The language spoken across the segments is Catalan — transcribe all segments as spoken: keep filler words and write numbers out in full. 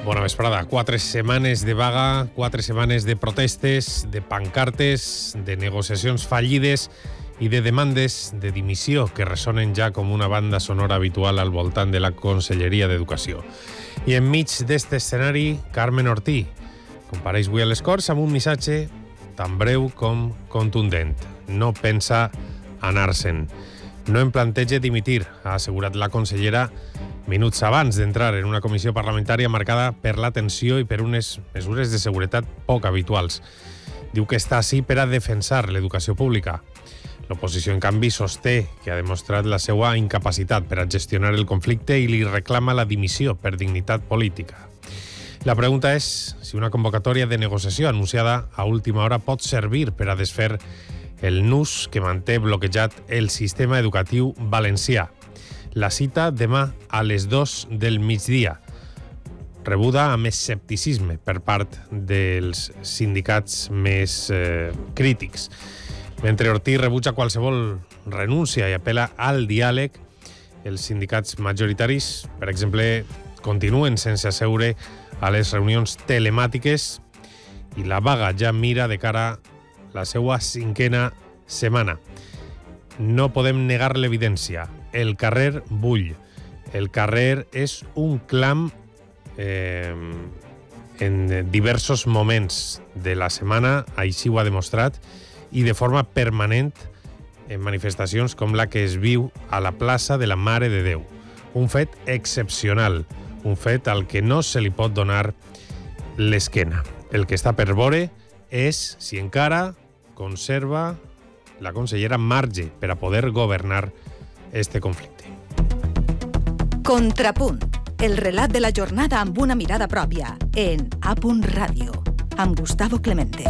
Bona vesprada. Quatre setmanes de vaga, quatre setmanes de protestes, de pancartes, de negociacions fallides i de demandes de dimissió que ressonen ja com una banda sonora habitual al voltant de la Conselleria d'Educació. I enmig d'aquest escenari, Carmen Ortí compareix avui a les Corts amb un missatge tan breu com contundent. No pensa anar-se'n. No em planteja dimitir, ha assegurat la consellera minuts abans d'entrar en una comissió parlamentària marcada per la tensió i per unes mesures de seguretat poc habituals. Diu que està així per a defensar l'educació pública. L'oposició, en canvi, sosté que ha demostrat la seva incapacitat per a gestionar el conflicte i li reclama la dimissió per dignitat política. La pregunta és si una convocatòria de negociació anunciada a última hora pot servir per a desfer el nus que manté bloquejat el sistema educatiu valencià. La cita demà a les dos del migdia, rebuda amb escepticisme per part dels sindicats més eh, crítics. Mentre Ortí rebutja qualsevol renúncia i apela al diàleg, els sindicats majoritaris, per exemple, continuen sense asseure a les reunions telemàtiques i la vaga ja mira de cara a la seva cinquena setmana. No podem negar l'evidència. El carrer bull. El carrer és un clam eh, en diversos moments de la setmana, així ho ha demostrat, i de forma permanent en manifestacions com la que es viu a la plaça de la Mare de Déu. Un fet excepcional, un fet al que no se li pot donar l'esquena. El que està per veure és si encara conserva la consellera marge per a poder governar este conflicte. Contrapunt, el relat de la jornada amb una mirada pròpia en A Punt Ràdio, amb Gustavo Clemente.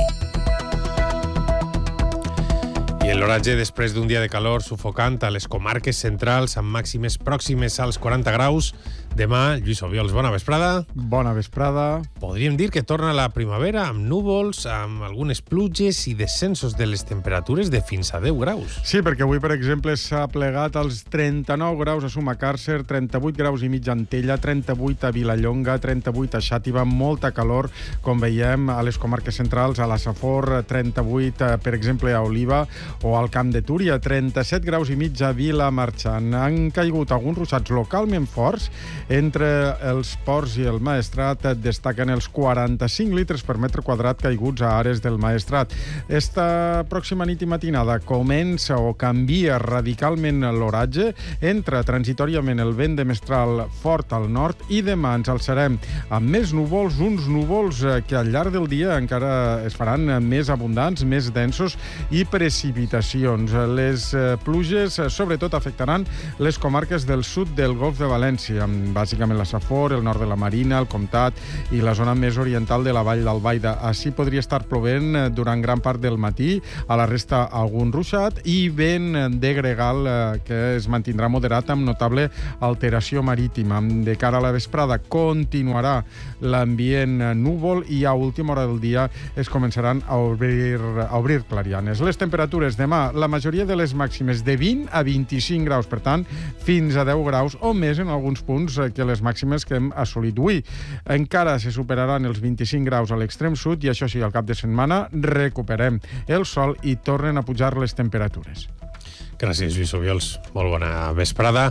I en l'oratge, després d'un dia de calor sufocant a les comarques centrals amb màximes pròximes als quaranta graus, demà, Lluís Obiols, bona vesprada. Bona vesprada. Podríem dir que torna la primavera amb núvols, amb algunes pluges i descensos de les temperatures de fins a deu graus. Sí, perquè avui, per exemple, s'ha plegat als trenta-nou graus a Sumacàrcer, trenta-vuit graus i mig a Antella, trenta-vuit a Vilallonga, trenta-vuit a Xàtiva, molta calor, com veiem a les comarques centrals, a la Safor, trenta-vuit, per exemple, a Oliva, o al Camp de Túria, trenta-set graus i mig a Vilamarxant. Han caigut alguns ruixats localment forts. Entre els Ports i el Maestrat destaquen els quaranta-cinc litres per metre quadrat caiguts a Ares del Maestrat. Esta pròxima nit i matinada comença o canvia radicalment l'oratge, entra transitoriament el vent de mestral fort al nord i demà ens alçarem amb més núvols, uns núvols que al llarg del dia encara es faran més abundants, més densos i precipitacions. Les pluges sobretot afectaran les comarques del sud del Golf de València, bàsicament la Safor, el nord de la Marina, el Comtat i la zona més oriental de la Vall d'Albaida. Així podria estar plovent durant gran part del matí, a la resta algun ruixat i vent de gregal que es mantindrà moderat amb notable alteració marítima. De cara a la vesprada continuarà l'ambient núvol i a última hora del dia es començaran a obrir, a obrir clarianes. Les temperatures demà, la majoria de les màximes de vint a vint-i-cinc graus, per tant, fins a deu graus o més en alguns punts que les màximes que hem assolit avui. Encara se superaran els vint-i-cinc graus a l'extrem sud i això sí, al cap de setmana recuperem el sol i tornen a pujar les temperatures. Gràcies, Lluís Obiols. Molt bona vesprada.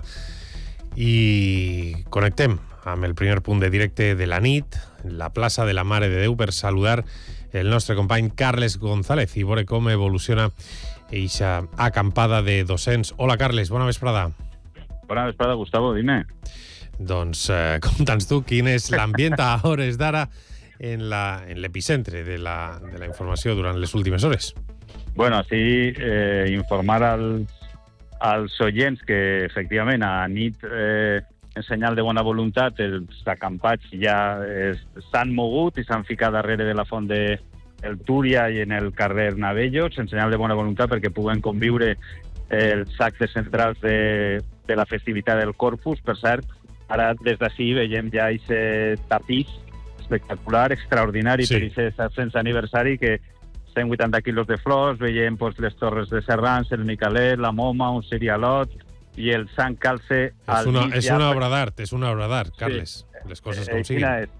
I connectem amb el primer punt de directe de la nit, la plaça de la Mare de Déu, per saludar el nostre company Carles González i veure com evoluciona eixa acampada de docents. Hola, Carles, bona vesprada. Bona vesprada, Gustavo, dime. Doncs eh, conta'ns tu quin és l'ambient a hores d'ara en l'epicentre de, la, de la informació durant les últimes hores. Bueno, sí, eh, informar als, als oients que, efectivament, a nit, eh, en senyal de bona voluntat, els acampats ja s'han mogut i s'han ficat darrere de la font de el Túria i en el carrer Navellos, en senyal de bona voluntat perquè puguen conviure els actes centrals de, de la festivitat del Corpus. Per cert, ara des d'ací veiem ja aquest tapís espectacular, extraordinari, sí, per aquest set-cents aniversari, que cent vuitanta quilos de flors, veiem pues, les torres de Serrans, el Micalet, la Moma, un Sirialot i el Sant Calce. És una, és una obra d'art, és una obra d'art, Carles. Sí. Les coses com eh, siguin. Quina és?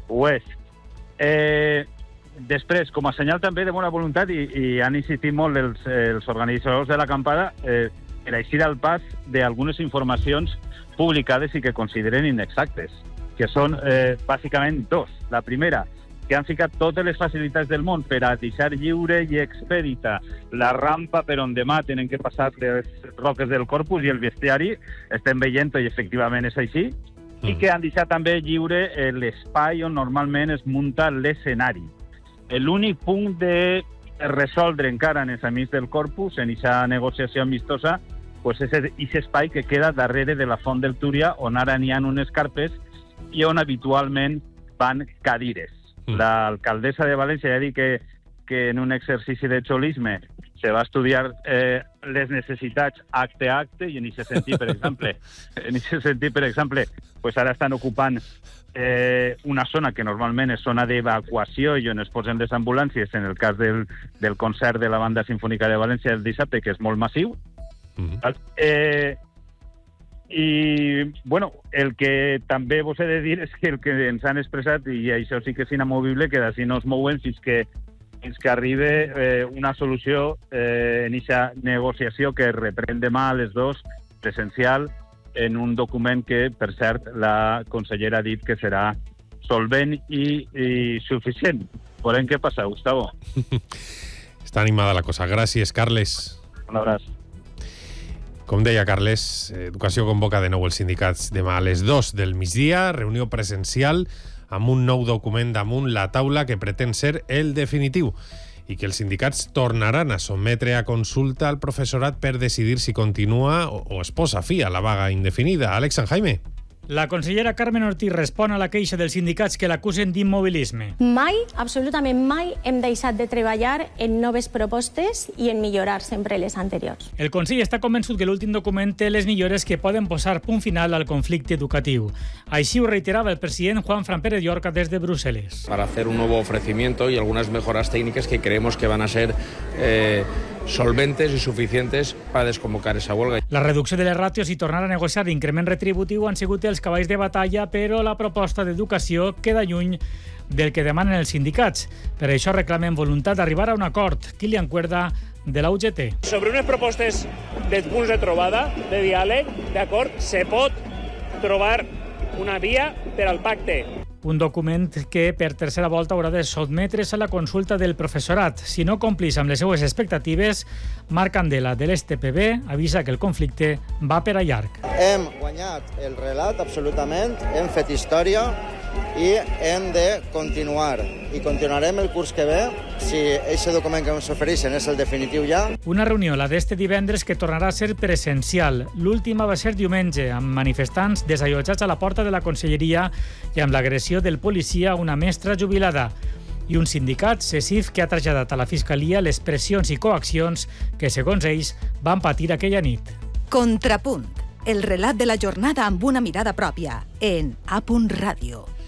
ho és. Eh, després, com a senyal també de bona voluntat, i, i han insistit molt els, els organitzadors de l'acampada, eh, per eixir al pas d'algunes informacions publicades i que consideren inexactes, que són eh, bàsicament dos. La primera, que han ficat totes les facilitats del món per a deixar lliure i expedita la rampa per on demà tenen que passar les roques del Corpus i el bestiari, estem veient i efectivament és així, mm. i que han deixat també lliure l'espai on normalment es munta l'escenari. L'únic punt de resoldre encara en els amics del Corpus, en aquesta negociació amistosa, pues és aquest espai que queda darrere de la Font del Túria, on ara n'hi ha unes carpes i on habitualment van cadires. Mm. L'alcaldessa de València ja ha dit que, que en un exercici de xolisme se va estudiar eh, les necessitats acte a acte, i en aquest sentit, per exemple, en aquest sentit, per exemple, pues ara estan ocupant eh, una zona que normalment és zona d'evacuació i on es posen les ambulàncies, en el cas del, del concert de la Banda Sinfònica de València el dissabte, que és molt massiu. Mm-hmm. Eh, I, bueno, el que també vos he de dir és que el que ens han expressat, i això sí que és inamovible, que d'ací no es mouen fins que fins que arribi eh, una solució eh, en aquesta negociació que reprèn demà a les dos, presencial, en un document que, per cert, la consellera ha dit que serà solvent i, i suficient. Veurem què passa, Gustavo. Està animada la cosa. Gràcies, Carles. Un abraç. Com deia Carles, Educació convoca de nou els sindicats demà a les dos del migdia, reunió presencial amb un nou document damunt la taula que pretén ser el definitiu i que els sindicats tornaran a sotmetre a consulta al professorat per decidir si continua o, o es posa fi a la vaga indefinida. Àlex San Jaime. La consellera Carmen Ortiz respon a la queixa dels sindicats que l'acusen d'immobilisme. Mai, absolutament mai, hem deixat de treballar en noves propostes i en millorar sempre les anteriors. El Consell està convençut que l'últim document té les millores que poden posar punt final al conflicte educatiu. Així ho reiterava el president Juan Fran Pérez Llorca desde Bruselas. Para hacer un nuevo ofrecimiento y algunas mejoras técnicas que creemos que van a ser eh, solventes y suficientes para desconvocar esa huelga. La reducció de les ràtios i tornar a negociar l'increment retributiu han sigut els cavalls de batalla, però la proposta d'educació queda lluny del que demanen els sindicats. Per això reclamen voluntat d'arribar a un acord. Kilian Cuerda, de la U G T. Sobre unes propostes de punts de trobada, de diàleg, d'acord, se pot trobar una via per al pacte. Un document que per tercera volta haurà de sotmetre's a la consulta del professorat. Si no complís amb les seues expectatives, Marc Candela, de l'S T P B, avisa que el conflicte va per a llarg. Hem guanyat el relat, absolutament, hem fet història i hem de continuar. I continuarem el curs que ve, si aquest document que ens ofereixen és el definitiu ja. Una reunió, la d'este divendres, que tornarà a ser presencial. L'última va ser diumenge, amb manifestants desallotjats a la porta de la conselleria i amb l'agressió del policia a una mestra jubilada. I un sindicat, CESIF, que ha traslladat a la Fiscalia les pressions i coaccions que, segons ells, van patir aquella nit. Contrapunt. El relat de la jornada amb una mirada pròpia, en A Punt Ràdio.